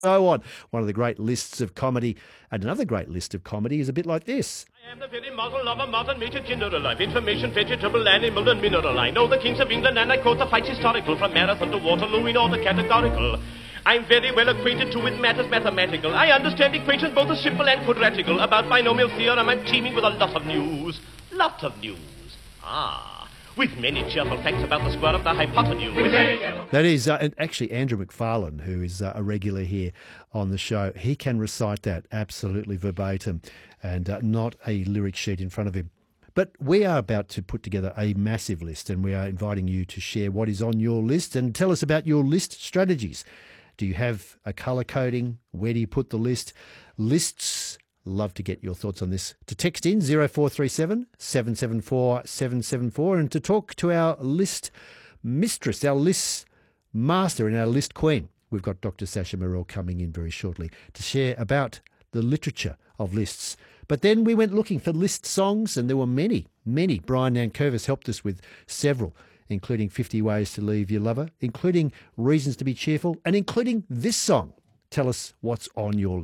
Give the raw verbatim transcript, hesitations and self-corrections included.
So on. One of the great lists of comedy, and another great list of comedy is a bit like this. I am the very model of a modern major general life. Information, vegetable, animal, and mineral. I know the kings of England, and I quote the fights historical. From Marathon to Waterloo in order categorical. I'm very well acquainted too with matters mathematical. I understand equations both as simple and quadratical. About binomial theorem, I'm teeming with a lot of news. Lot of news. Ah, with many cheerful facts about the square of the hypotenuse. That is, uh, and actually Andrew McFarlane, who is uh, a regular here on the show, he can recite that absolutely verbatim and uh, not a lyric sheet in front of him. But we are about to put together a massive list, and we are inviting you to share what is on your list and tell us about your list strategies. Do you have a colour coding? Where do you put the list? Lists, love to get your thoughts on this. To text in zero four three seven, seven seven four, seven seven four, and to talk to our list mistress, our list master and our list queen. We've got Doctor Sasha Morrell coming in very shortly to share about the literature of lists. But then we went looking for list songs, and there were many, many. Brian Nankervis helped us with several, including fifty Ways to Leave Your Lover, including Reasons to be Cheerful, and including this song. Tell us what's on your list.